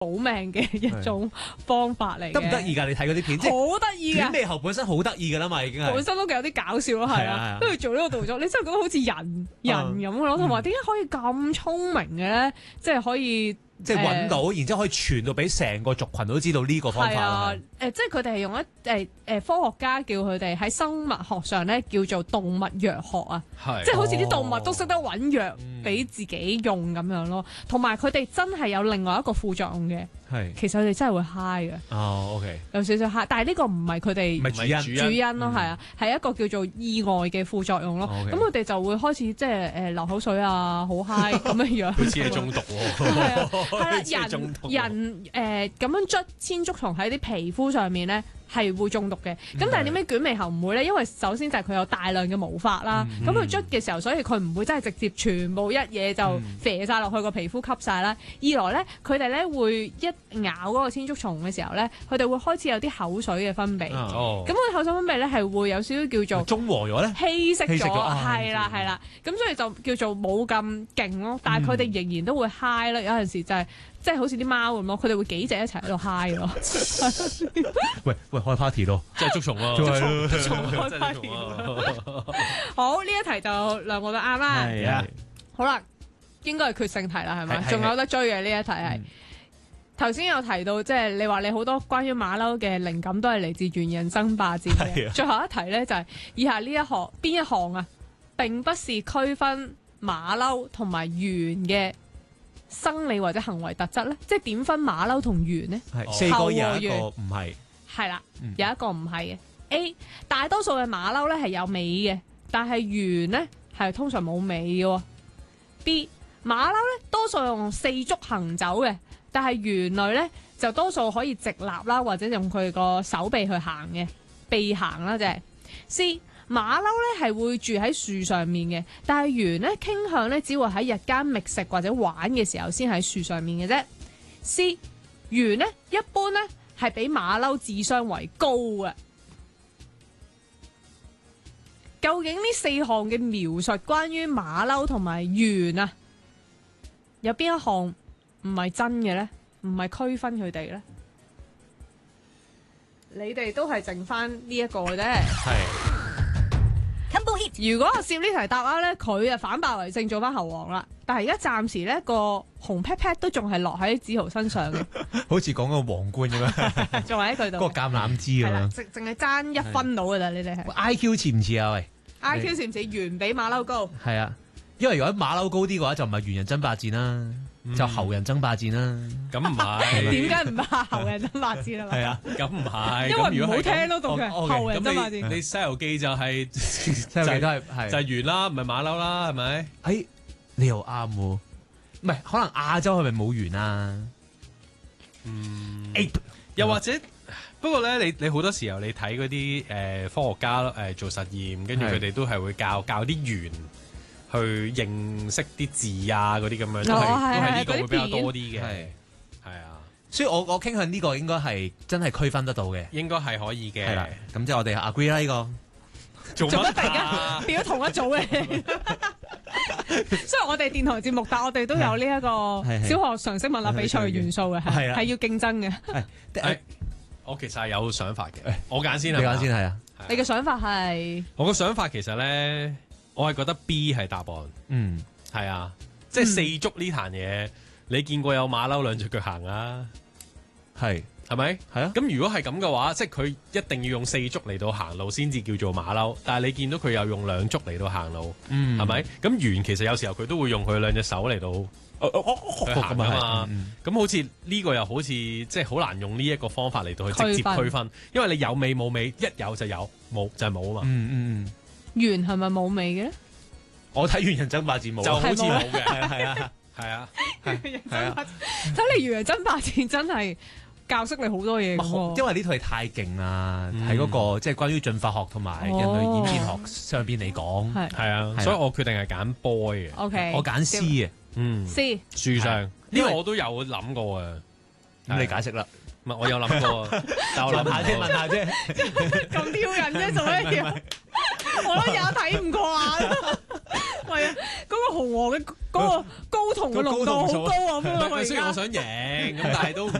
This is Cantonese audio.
保命嘅一種方法嚟嘅。 得唔得意㗎？你睇嗰啲片，即係好得意㗎。 片尾後本身好得意㗎啦嘛，已經係。 本身都有啲搞笑咯，係啊，跟住做呢個動作，你真係覺得好似人咁咯，同埋點解可以咁聰明嘅咧？即係可以。 即係揾到，然之後可以傳到俾成個族群都知道呢個方法啦。 即係佢哋係用科學家叫佢哋喺生物學上咧叫做動物藥學啊，即係好似啲動物都識得揾藥俾自己用咁樣咯。同埋佢哋真係有另外一個副作用嘅，其實佢哋真係會 high 嘅。 哦，OK， 有少少 high，但係呢個唔係佢哋主因咯，係啊，係一個叫做意外嘅副作用咯。咁佢哋就會開始即係流口水啊，好 high 咁樣樣。 好似係中毒喎。 係啦，人咁樣捽千足蟲喺啲皮膚上面咧係會中毒嘅。咁但係點解捲眉猴唔會咧？因為首先就係佢有大量嘅毛髮啦。咁佢捽嘅時候，所以佢唔會真係直接全部一嘢就射晒落去個皮膚吸晒啦。二來咧，佢哋咧會一咬嗰個千足蟲嘅時候咧，佢哋會開始有啲口水嘅分泌。咁佢口水分泌咧係會有少少叫做中和咗咧， 稀釋咗，係啦。咁所以就叫做冇咁勁咯。但係佢哋仍然都會 high 啦。有陣時就係即係好似啲貓咁咯，佢哋會幾隻一齊喺度 high 咯。 喂，開 party 咯， 即係捉蟲咯， 捉蟲開 party。好，呢一題就兩個都啱啦。 係啊， 好啦，應該係決勝題啦，係咪？仲有得追嘅呢一題係。頭先有提到，即係你話你好多關於馬騮嘅靈感都係嚟自《猿人爭霸戰》嘅。最後一題咧就係以下呢一項邊一項啊？並不是區分馬騮同埋猿嘅生理或者行為特質咧，即係點分馬騮同猿呢？ 四個有一個唔係。係啦，有一個唔係嘅。A 大多數嘅馬騮咧係有尾嘅，但係猿咧係通常冇尾嘅。B 馬騮咧多數用四足行走嘅，但係猿類咧就多數可以直立啦，或者用佢個手臂去行嘅，臂行啦，即係。C 馬騮咧係會住喺樹上面嘅，但係猿咧傾向咧只會喺日間覓食或者玩嘅時候先喺樹上面嘅啫。C 猿咧一般咧係比馬騮智商為高嘅。究竟呢四項嘅描述關於馬騮同埋猿啊，有邊一項唔係真嘅咧？唔係區分佢哋咧？你哋都係剩翻呢一個嘅啫。如果阿攝呢題答啱咧，佢啊反敗為勝做翻猴王啦。但係而家暫時咧個紅 pat pat 都仲係落喺梓豪身上嘅， 好似講個皇冠咁樣， 仲喺佢度。 嗰個橄欖枝咁樣， 淨係爭一分到噶咋？你哋係 IQ 似唔似啊？喂 ，IQ 似唔似猿比馬騮高？ 係啊，因為如果馬騮高啲嘅話，就唔係猿人爭霸戰啦，就猴人爭霸戰啦。 咁唔係， 點解唔係猴人爭霸戰啊？ 係啊， 咁唔係， 因為唔好聽咯，讀嘅猴人爭霸戰。 你《西遊記》就係西遊記都係就係猿啦，唔係馬騮啦，係咪？ 誒，你又啱喎，唔係可能亞洲係咪冇猿啊？ 又或者不過咧，你好多時候你睇嗰啲科學家做實驗，跟住佢哋都係會教啲猿去認識啲字啊嗰啲咁樣，都係呢個會比較多啲嘅。係啊， 所以我傾向呢個應該係真係區分得到嘅， 應該係可以嘅。 係啦，咁即係我哋 agree 啦呢個。 做乜突然間變咗同一組嘅？雖然我哋電台節目，但我哋都有呢一個小學常識問答比賽嘅元素嘅，係要競爭嘅。 我其實係有想法嘅，我揀先， 你揀先係啊？ 你嘅想法係？ 我嘅想法其實咧，我係覺得 B 係答案。係啊，即係四足呢壇嘢，你見過有馬騮兩隻腳行啊？係咪？係啊。咁如果係咁嘅話，即係佢一定要用四足嚟到行路先至叫做馬騮。但係你見到佢又用兩足嚟到行路，係咪？咁猿其實有時候佢都會用佢兩隻手嚟到去行㗎嘛。咁好似呢個又好似即係好難用呢一個方法嚟到去直接區分，因為你有尾冇尾，一有就有，冇就係冇啊嘛。 猿係咪冇尾嘅咧？ 我睇猿人爭霸戰冇， 就好似冇嘅。 係啊。 睇嚟猿人爭霸戰真係教識你好多嘢喎。 因為呢套係太勁啦，喺嗰個即係關於進化學同埋人類演變學上邊嚟講， 係啊，所以我決定係揀 boy 嘅。 OK， 我揀 C 嘅。 C 樹上呢個我都有諗過啊。 咁你解釋啦。 唔係我有諗過，但我諗問下啫， 咁挑人啫，做咩嘢？我都有睇唔過眼。係啊，嗰個紅鵝嘅嗰個睾酮嘅濃度好高啊！咁樣雖然我想贏，咁但係都唔